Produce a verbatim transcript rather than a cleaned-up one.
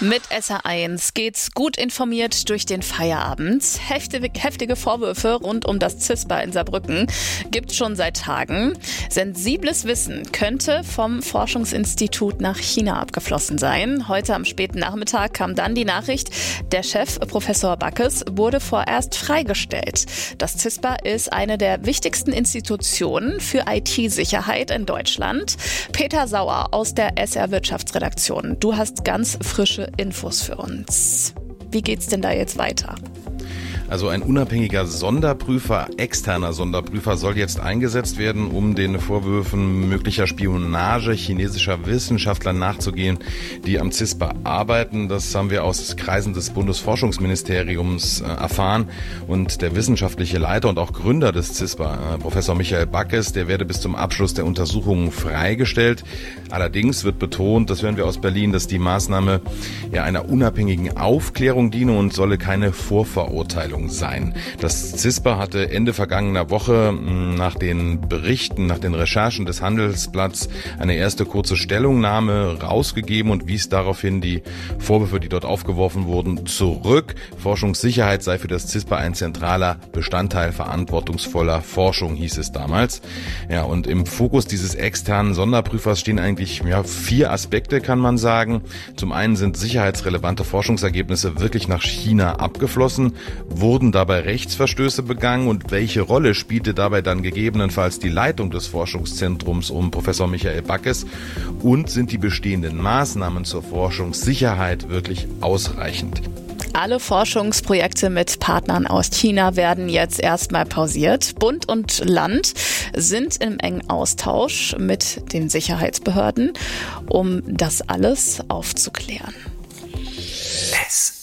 Mit S R eins geht's gut informiert durch den Feierabend. Heftige, heftige Vorwürfe rund um das CISPA in Saarbrücken gibt's schon seit Tagen. Sensibles Wissen könnte vom Forschungsinstitut nach China abgeflossen sein. Heute am späten Nachmittag kam dann die Nachricht, der Chef, Professor Backes, wurde vorerst freigestellt. Das CISPA ist eine der wichtigsten Institutionen für I T-Sicherheit in Deutschland. Peter Sauer aus der S R Wirtschaftsredaktion. Du hast ganz frische Infos für uns. Wie geht's denn da jetzt weiter? Also ein unabhängiger Sonderprüfer, externer Sonderprüfer soll jetzt eingesetzt werden, um den Vorwürfen möglicher Spionage chinesischer Wissenschaftler nachzugehen, die am CISPA arbeiten. Das haben wir aus Kreisen des Bundesforschungsministeriums erfahren. Und der wissenschaftliche Leiter und auch Gründer des CISPA, Professor Michael Backes, der werde bis zum Abschluss der Untersuchungen freigestellt. Allerdings wird betont, das hören wir aus Berlin, dass die Maßnahme ja einer unabhängigen Aufklärung diene und solle keine Vorverurteilung sein. Das CISPA hatte Ende vergangener Woche nach den Berichten, nach den Recherchen des Handelsblatts eine erste kurze Stellungnahme rausgegeben und wies daraufhin die Vorwürfe, die dort aufgeworfen wurden, zurück. Forschungssicherheit sei für das CISPA ein zentraler Bestandteil verantwortungsvoller Forschung, hieß es damals. Ja, und im Fokus dieses externen Sonderprüfers stehen eigentlich ja, vier Aspekte, kann man sagen. Zum einen sind sicherheitsrelevante Forschungsergebnisse wirklich nach China abgeflossen. Wurden dabei Rechtsverstöße begangen und welche Rolle spielte dabei dann gegebenenfalls die Leitung des Forschungszentrums um Professor Michael Backes und sind die bestehenden Maßnahmen zur Forschungssicherheit wirklich ausreichend? Alle Forschungsprojekte mit Partnern aus China werden jetzt erstmal pausiert. Bund und Land sind im engen Austausch mit den Sicherheitsbehörden, um das alles aufzuklären. S